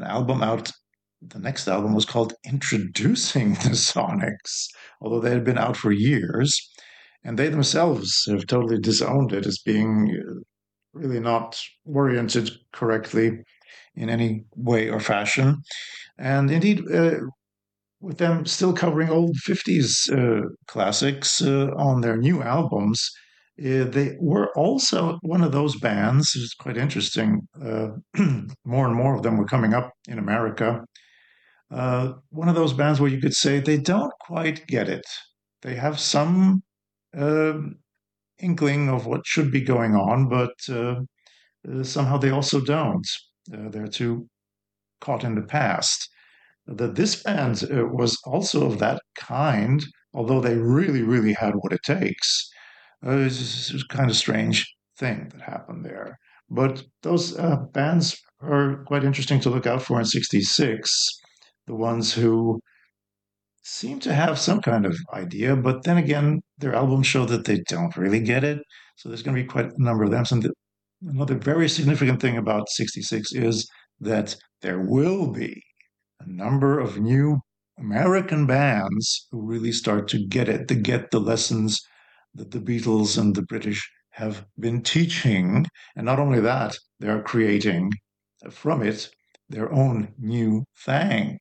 an album out. The next album was called Introducing the Sonics, although they had been out for years. And they themselves have totally disowned it as being really not oriented correctly in any way or fashion. And indeed, with them still covering old 50s classics on their new albums, they were also one of those bands. It's quite interesting. More and more of them were coming up in America. One of those bands where you could say they don't quite get it. They have some uh, inkling of what should be going on, but somehow they also don't. They're too caught in the past. That this band was also of that kind, although they really, really had what it takes. It was kind of strange thing that happened there. But those bands are quite interesting to look out for in '66. The ones who seem to have some kind of idea, but then again, their albums show that they don't really get it. So there's going to be quite a number of them. And another very significant thing about '66 is that there will be a number of new American bands who really start to get it, to get the lessons that the Beatles and the British have been teaching. And not only that, they're creating from it their own new things.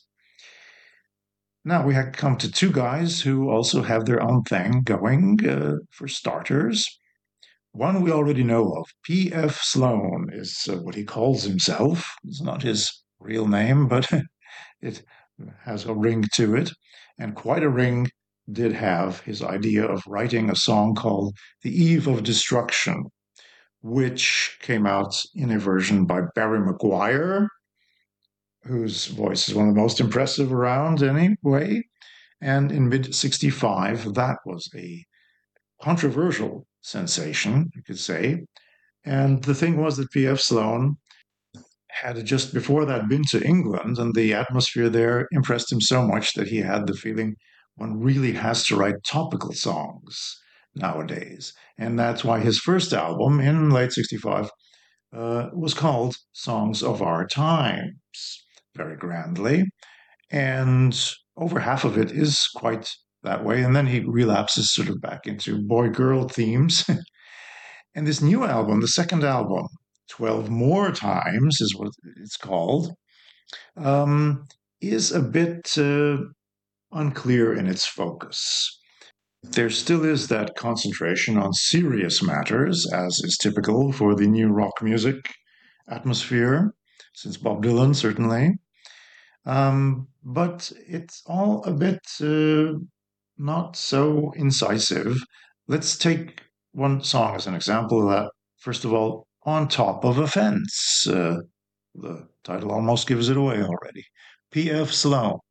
Now we have come to two guys who also have their own thing going. For starters, one we already know of, P.F. Sloan, is what he calls himself. It's not his real name, but it has a ring to it. And quite a ring did have his idea of writing a song called The Eve of Destruction, which came out in a version by Barry McGuire, whose voice is one of the most impressive around anyway. And in mid '65, that was a controversial sensation, you could say. And the thing was that P.F. Sloan had just before that been to England, and the atmosphere there impressed him so much that he had the feeling one really has to write topical songs nowadays. And that's why his first album in late '65 was called Songs of Our Times, very grandly. And over half of it is quite that way. And then he relapses sort of back into boy girl themes. And this new album, the second album, 12 More Times is what it's called, um, is a bit unclear in its focus. There still is that concentration on serious matters, as is typical for the new rock music atmosphere, since Bob Dylan, certainly. But it's all a bit not so incisive. Let's take one song as an example of that. First of all, On Top of a Fence. The title almost gives it away already. P.F. Sloan.